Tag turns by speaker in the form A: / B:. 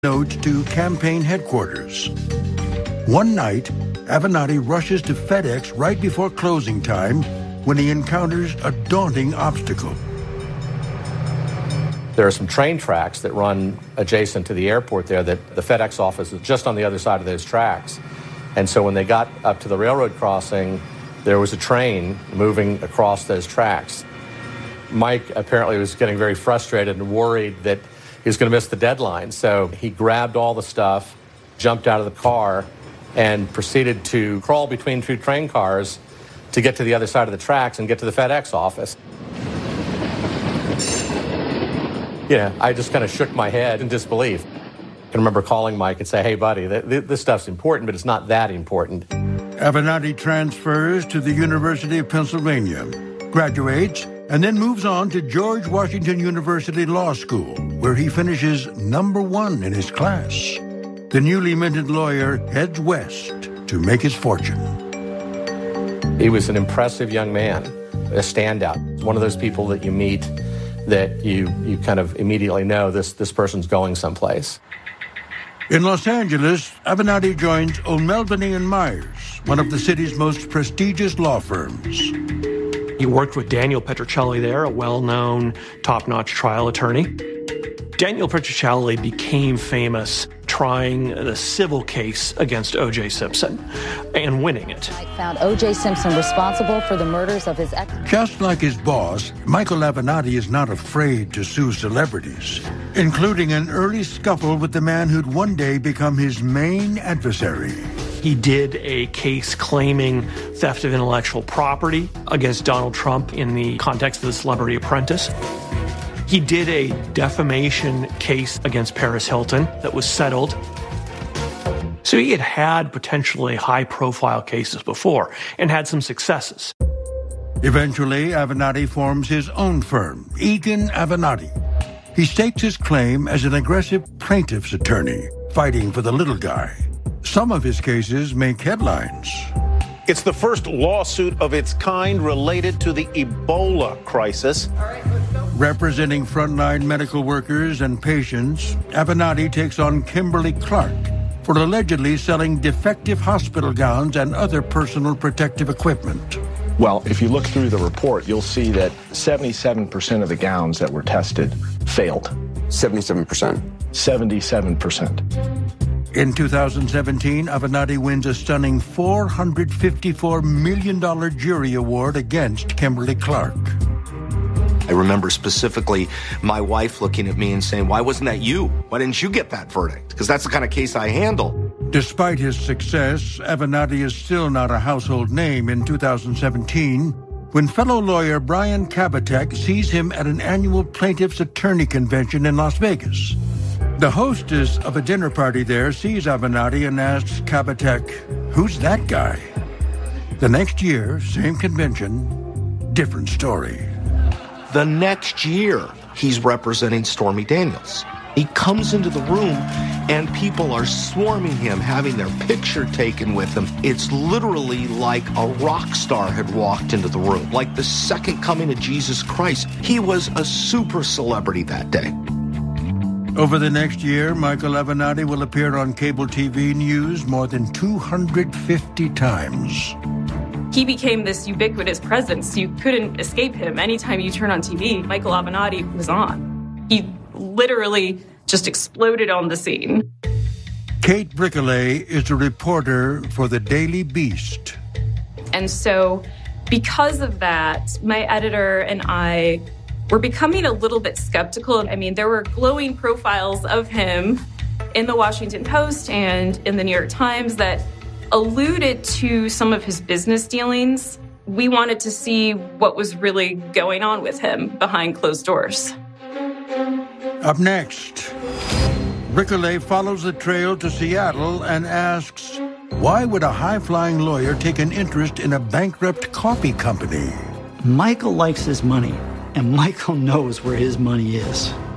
A: notes to campaign headquarters. One night, Avenatti rushes to FedEx right before closing time when he encounters a daunting obstacle.
B: There are some train tracks that run adjacent to the airport there that the FedEx office is just on the other side of those tracks. And so when they got up to the railroad crossing, there was a train moving across those tracks. Mike apparently was getting very frustrated and worried that he was going to miss the deadline. So he grabbed all the stuff, jumped out of the car, and proceeded to crawl between two train cars to get to the other side of the tracks and get to the FedEx office. Yeah, I just kind of shook my head in disbelief. I can remember calling Mike and say, hey, buddy, this stuff's important, but it's not that important.
A: Avenatti transfers to the University of Pennsylvania, graduates, and then moves on to George Washington University Law School, where he finishes #1 in his class. The newly minted lawyer heads west to make his fortune.
B: He was an impressive young man, a standout, one of those people that you meet that you kind of immediately know this person's going someplace.
A: In Los Angeles, Avenatti joins O'Melveny & Myers, one of the city's most prestigious law firms.
C: He worked with Daniel Petrocelli there, a well-known, top-notch trial attorney. Daniel Petrocelli became famous trying the civil case against O.J. Simpson and winning it.
D: I found O.J. Simpson responsible for the murders of his ex.
A: Just like his boss, Michael Avenatti is not afraid to sue celebrities, including an early scuffle with the man who'd one day become his main adversary.
C: He did a case claiming theft of intellectual property against Donald Trump in the context of The Celebrity Apprentice. He did a defamation case against Paris Hilton that was settled. So he had potentially high-profile cases before and had some successes.
A: Eventually, Avenatti forms his own firm, Egan Avenatti. He stakes his claim as an aggressive plaintiff's attorney, fighting for the little guy. Some of his cases make headlines.
E: It's the first lawsuit of its kind related to the Ebola crisis.
A: Representing frontline medical workers and patients, Avenatti takes on Kimberly Clark for allegedly selling defective hospital gowns and other personal protective equipment.
F: Well, if you look through the report, you'll see that 77% of the gowns that were tested failed.
G: 77%.
F: 77%.
A: In 2017, Avenatti wins a stunning $454 million jury award against Kimberly Clark.
H: I remember specifically my wife looking at me and saying, why wasn't that you? Why didn't you get that verdict? Because that's the kind of case I handle.
A: Despite his success, Avenatti is still not a household name in 2017 when fellow lawyer Brian Kabatek sees him at an annual plaintiff's attorney convention in Las Vegas. The hostess of a dinner party there sees Avenatti and asks Kabatek, who's that guy? The next year, same convention, different story.
H: The next year, he's representing Stormy Daniels. He comes into the room and people are swarming him, having their picture taken with him. It's literally like a rock star had walked into the room, like the second coming of Jesus Christ. He was a super celebrity that day.
A: Over the next year, Michael Avenatti will appear on cable TV news more than 250 times.
I: He became this ubiquitous presence. You couldn't escape him. Anytime you turn on TV, Michael Avenatti was on. He literally just exploded on the scene.
A: Kate Bricollet is a reporter for the Daily Beast.
I: And so because of that, my editor and I were becoming a little bit skeptical. I mean, there were glowing profiles of him in the Washington Post and in the New York Times that alluded to some of his business dealings. We wanted to see what was really going on with him behind closed doors.
A: Up next, Bricollet follows the trail to Seattle and asks, why would a high-flying lawyer take an interest in a bankrupt coffee company?
J: Michael likes his money, and Michael knows where his money is.